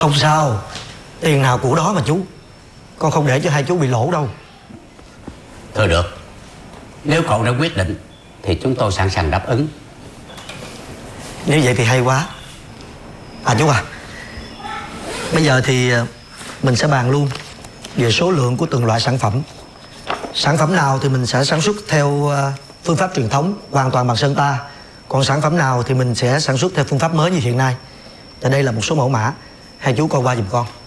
Không sao, tiền nào của đó mà chú. Con không để cho hai chú bị lỗ đâu. Thôi được, nếu cậu đã quyết định thì chúng tôi sẵn sàng đáp ứng. Nếu vậy thì hay quá. Chú à, bây giờ thì mình sẽ bàn luôn về số lượng của từng loại sản phẩm. Sản phẩm nào thì mình sẽ sản xuất theo phương pháp truyền thống hoàn toàn bằng sơn ta. Còn sản phẩm nào thì mình sẽ sản xuất theo phương pháp mới như hiện nay. Và đây là một số mẫu mã. Hai chú coi qua giùm con.